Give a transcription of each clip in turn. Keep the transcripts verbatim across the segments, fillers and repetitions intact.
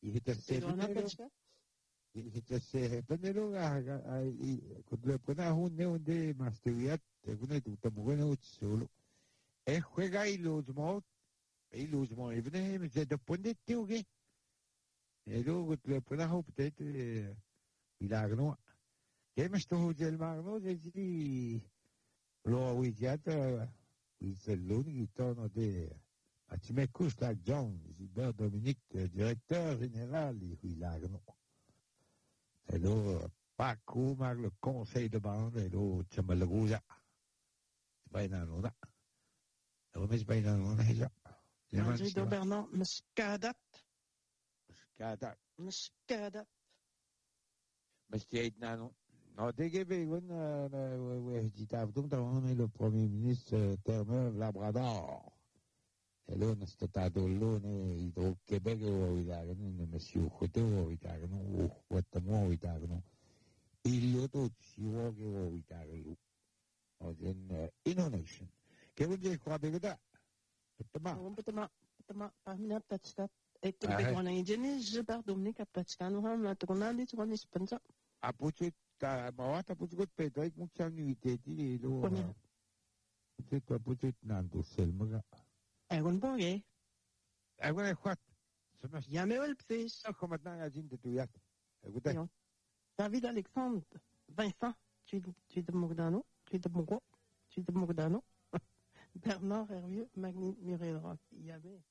de Masteriat, alguna tuta mugana solo. E juega y los mo, y los mo, y viene, me se depende de o qué. E luego le puede hacer peut-être milagro. Que me sto del magno, de lo wigiata, Wizelloni, torno de Atimecus la John, Gilbert Dominique, directeur général, il lagno. Et là, Paco, le conseil de bande, et là, Tchamalagouza. C'est pas une annonce. Mais c'est pas une annonce, André de Bernard, Muscadat. Muscadat. Muscadat. Mais c'est une annonce. Non, dès que je dis le Premier ministre Terre-Neuve, Labrador. E allora è stato l'one Hidro-Québec e Monsieur Coteau o Guatemala o il Lotto ci vuole o in innovation. Che vuol dire qua per da? Petma. Petma. Petma. Pamina Pachkat. E tu per una ingegneria Gilbert Dominique Pachkano ha una tornata di una spensa. A puccio ta mawata puccio pedo e mucha nuite di lo. Puccio ta puccio nando selmaga. Egon Borgé. Egon è qua. Ja, mais le pfis. Ah, come maintenant, la gente tu yat. Écoutez. David Alexandre. Vincent. Tu, tu es de Mogdano. Tu es de Mogo. Tu es de Mogdano. Bernard Hervieux. Magni Muriel Rock. Yamé.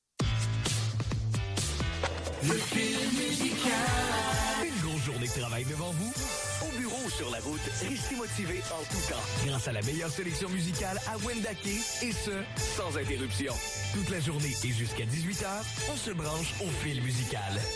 Le film musical. Une grosse journée de travail devant vous. Au bureau ou sur la route, restez motivé en tout temps. Grâce à la meilleure sélection musicale à Wendake, et ce, sans interruption. Toute la journée et jusqu'à dix-huit heures, on se branche au fil musical.